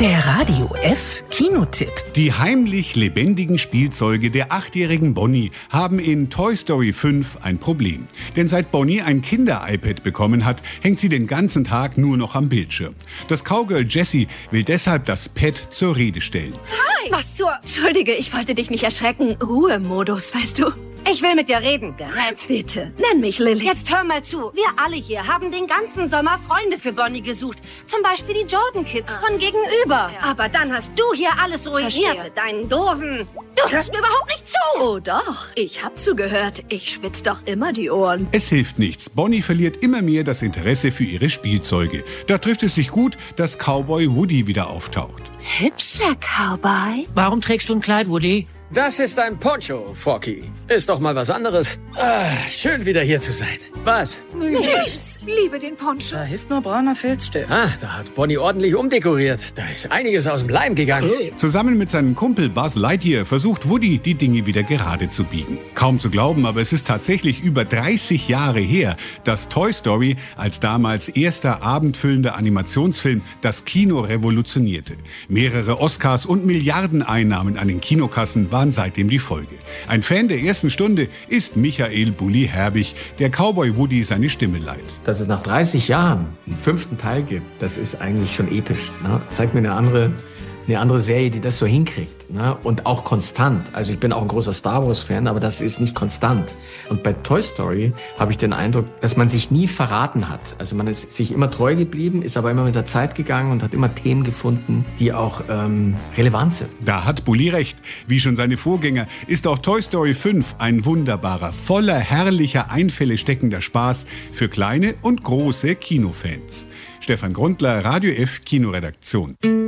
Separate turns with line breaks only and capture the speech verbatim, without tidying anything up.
Der Radio F Kinotipp.
Die heimlich lebendigen Spielzeuge der achtjährigen Bonnie haben in Toy Story fünf ein Problem. Denn seit Bonnie ein Kinder-iPad bekommen hat, hängt sie den ganzen Tag nur noch am Bildschirm. Das Cowgirl Jessie will deshalb das Pad zur Rede stellen.
Hi! Was zur... Entschuldige, ich wollte dich nicht erschrecken. Ruhemodus, weißt du?
Ich will mit dir reden, Gerät.
Bitte, nenn mich Lilly.
Jetzt hör mal zu. Wir alle hier haben den ganzen Sommer Freunde für Bonnie gesucht. Zum Beispiel die Jordan Kids ah. von gegenüber. Ja. Aber dann hast du hier alles ruiniert
Verstehe.
mit deinen doofen... Du hörst mir überhaupt nicht zu.
Oh doch, ich hab zugehört. Ich spitz doch immer die Ohren.
Es hilft nichts. Bonnie verliert immer mehr das Interesse für ihre Spielzeuge. Da trifft es sich gut, dass Cowboy Woody wieder auftaucht.
Hübscher Cowboy.
Warum trägst du ein Kleid, Woody?
Das ist ein Poncho, Forky. Ist doch mal was anderes. Ah, schön wieder hier zu sein. Was?
Nichts. Liebe den Poncho.
Da hilft nur brauner Filzstift.
Ah, da hat Bonnie ordentlich umdekoriert. Da ist einiges aus dem Leim gegangen.
Zusammen mit seinem Kumpel Buzz Lightyear versucht Woody, die Dinge wieder gerade zu biegen. Kaum zu glauben, aber es ist tatsächlich über dreißig Jahre her, dass Toy Story als damals erster abendfüllender Animationsfilm das Kino revolutionierte. Mehrere Oscars und Milliardeneinnahmen an den Kinokassen waren seitdem die Folge. Ein Fan der ersten Stunde ist Michael Bulli Herbig, der Cowboy Woody seine Stimme leiht.
Dass es nach dreißig Jahren einen fünften Teil gibt, das ist eigentlich schon episch. Ne? Zeigt mir eine andere, eine andere Serie, die das so hinkriegt. Ne? Und auch konstant. Also ich bin auch ein großer Star Wars-Fan, aber das ist nicht konstant. Und bei Toy Story habe ich den Eindruck, dass man sich nie verraten hat. Also man ist sich immer treu geblieben, ist aber immer mit der Zeit gegangen und hat immer Themen gefunden, die auch ähm, relevant sind.
Da hat Bulli recht. Wie schon seine Vorgänger ist auch Toy Story fünf ein wunderbarer, voller herrlicher Einfälle steckender Spaß für kleine und große Kinofans. Stefan Grundler, Radio F Kinoredaktion.